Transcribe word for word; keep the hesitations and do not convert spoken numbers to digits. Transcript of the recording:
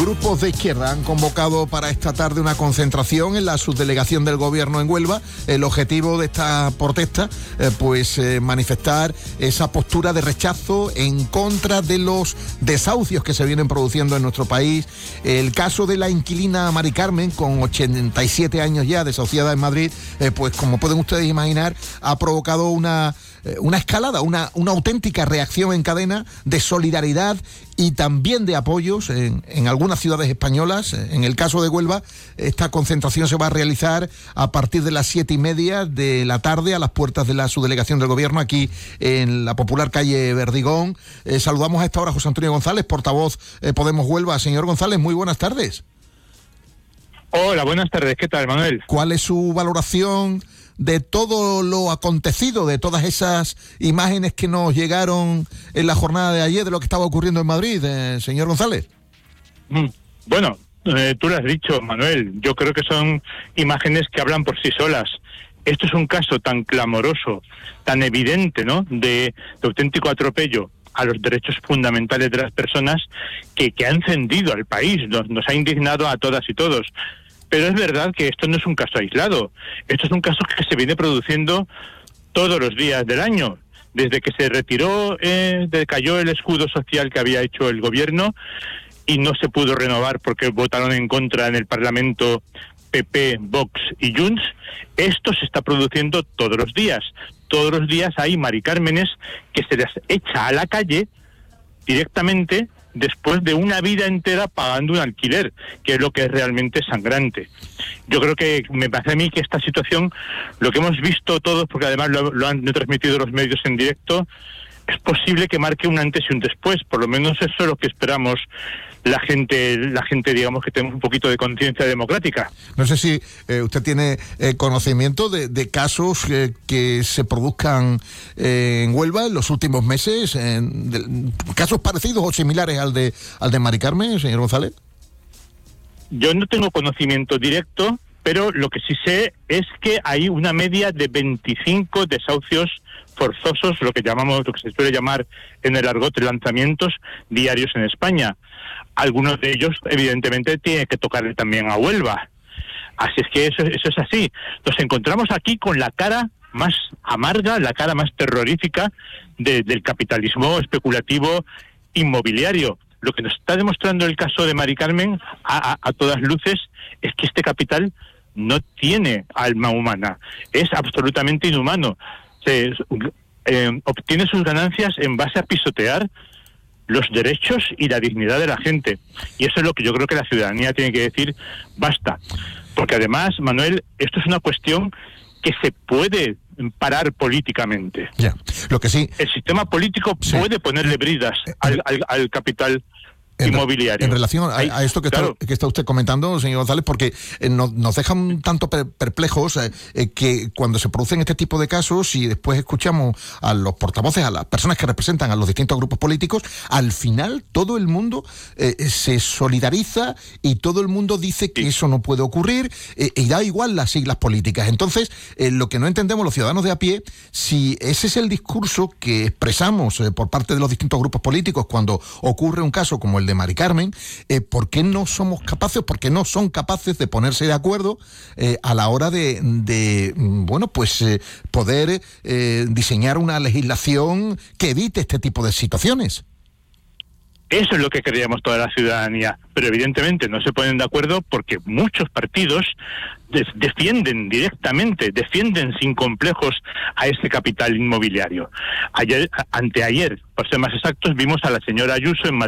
grupos de izquierda han convocado para esta tarde una concentración en la subdelegación del Gobierno en Huelva. El objetivo de esta protesta, eh, pues eh, manifestar esa postura de rechazo en contra de los desahucios que se vienen produciendo en nuestro país. El caso de la inquilina Mari Carmen, con ochenta y siete años ya, desahuciada en Madrid, eh, pues como pueden ustedes imaginar, ha provocado una... una escalada, una, una auténtica reacción en cadena de solidaridad y también de apoyos en, en algunas ciudades españolas. En el caso de Huelva, esta concentración se va a realizar a partir de las siete y media de la tarde a las puertas de la subdelegación del Gobierno, aquí en la popular calle Verdigón. Eh, saludamos a esta hora a José Antonio González, portavoz eh, Podemos Huelva. Señor González, muy buenas tardes. Hola, buenas tardes. ¿Qué tal, Manuel? ¿Cuál es su valoración de todo lo acontecido, de todas esas imágenes que nos llegaron en la jornada de ayer de lo que estaba ocurriendo en Madrid, eh, señor González? Bueno, eh, tú lo has dicho, Manuel. Yo creo que son imágenes que hablan por sí solas. Esto es un caso tan clamoroso, tan evidente, ¿no?, de, de auténtico atropello a los derechos fundamentales de las personas que, que ha encendido al país, nos, nos ha indignado a todas y todos. Pero es verdad que esto no es un caso aislado. Esto es un caso que se viene produciendo todos los días del año. Desde que se retiró, eh, decayó el escudo social que había hecho el gobierno y no se pudo renovar porque votaron en contra en el Parlamento P P, Vox y Junts, esto se está produciendo todos los días. Todos los días hay Mari Cármenes que se las echa a la calle directamente después de una vida entera pagando un alquiler, que es lo que es realmente sangrante. Yo creo que me parece a mí que esta situación, lo que hemos visto todos, porque además lo, lo han transmitido los medios en directo, es posible que marque un antes y un después. Por lo menos eso es lo que esperamos la gente, la gente digamos que tenemos un poquito de conciencia democrática. No sé si eh, usted tiene eh, conocimiento de, de casos eh, que se produzcan eh, en Huelva en los últimos meses, eh, de, casos parecidos o similares al de al de Mari Carmen, señor González. Yo no tengo conocimiento directo, pero lo que sí sé es que hay una media de veinticinco desahucios forzosos, lo que llamamos, lo que se suele llamar en el argot lanzamientos diarios en España. Algunos de ellos, evidentemente, tienen que tocarle también a Huelva. Así es que eso, eso es así. Nos encontramos aquí con la cara más amarga, la cara más terrorífica de, del capitalismo especulativo inmobiliario. Lo que nos está demostrando el caso de Mari Carmen, a, a, a todas luces, es que este capital no tiene alma humana. Es absolutamente inhumano. Se, eh, obtiene sus ganancias en base a pisotear los derechos y la dignidad de la gente. Y eso es lo que yo creo que la ciudadanía tiene que decir, basta. Porque además, Manuel, esto es una cuestión que se puede parar políticamente. Ya. Lo que sí... El sistema político sí. puede ponerle bridas al, al, al capital En, inmobiliario. En relación a, a esto que, claro. está, que está usted comentando, señor González, porque eh, nos, nos deja un tanto perplejos eh, eh, que cuando se producen este tipo de casos y después escuchamos a los portavoces, a las personas que representan a los distintos grupos políticos, al final todo el mundo eh, se solidariza y todo el mundo dice que sí. eso no puede ocurrir eh, y da igual las siglas políticas. Entonces, eh, lo que no entendemos los ciudadanos de a pie, si ese es el discurso que expresamos eh, por parte de los distintos grupos políticos cuando ocurre un caso como el de Mari Carmen, eh, ¿por qué no somos capaces, por qué no son capaces de ponerse de acuerdo eh, a la hora de, de bueno, pues eh, poder eh, diseñar una legislación que evite este tipo de situaciones? Eso es lo que queríamos toda la ciudadanía, pero evidentemente no se ponen de acuerdo porque muchos partidos de- defienden directamente, defienden sin complejos a este capital inmobiliario. Ayer, anteayer, por ser más exactos, vimos a la señora Ayuso en Madrid